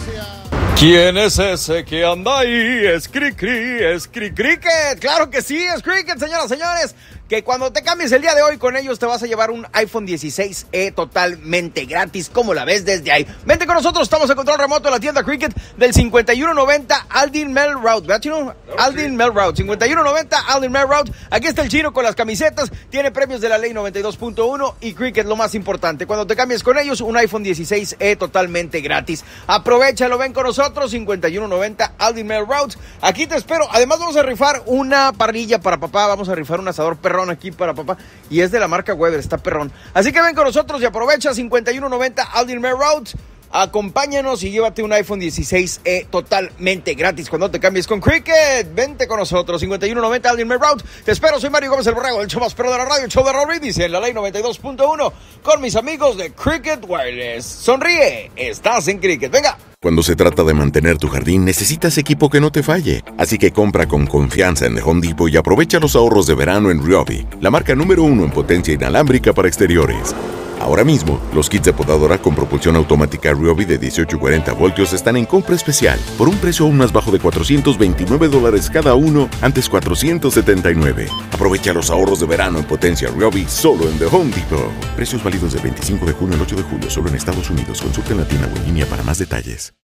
¿Quién es ese que anda ahí? Es Cricket. Claro que sí, es Cricket, señoras y señores. Que cuando te cambies el día de hoy con ellos te vas a llevar un iPhone 16e totalmente gratis. ¿Cómo la ves desde ahí? Vente con nosotros, estamos en control remoto de la tienda Cricket del 5190 Aldin Mel Road. ¿Verdad, Chino? Aldin Mel Road, 5190 Aldin Mel Road. Aquí está el Chino con las camisetas. Tiene premios de la ley 92.1 y Cricket, lo más importante. Cuando te cambies con ellos, un iPhone 16e totalmente gratis. Aprovechalo, ven con nosotros, 5190 Aldin Mel Road. Aquí te espero. Además vamos a rifar una parrilla para papá. Vamos a rifar un asador perrón aquí para papá. Y es de la marca Weber, está perrón. Así que ven con nosotros y aprovecha, 5190 Aldin Mel Road. Acompáñanos y llévate un iPhone 16e totalmente gratis cuando te cambies con Cricket. Vente con nosotros, 5190 Aldin Mel Road. Te espero, soy Mario Gómez el Borrego, el show más perro de la radio, el show de Raúl Brindis en la ley 92.1 con mis amigos de Cricket Wireless. Sonríe, estás en Cricket, venga. Cuando se trata de mantener tu jardín, necesitas equipo que no te falle. Así que compra con confianza en The Home Depot y aprovecha los ahorros de verano en Ryobi, la marca número 1 en potencia inalámbrica para exteriores. Ahora mismo, los kits de podadora con propulsión automática Ryobi de 18 y 40 voltios están en compra especial por un precio aún más bajo de $429 cada uno, antes $479. Aprovecha los ahorros de verano en potencia Ryobi solo en The Home Depot. Precios válidos del 25 de junio al 8 de julio solo en Estados Unidos. Consulta en la tienda o en línea para más detalles.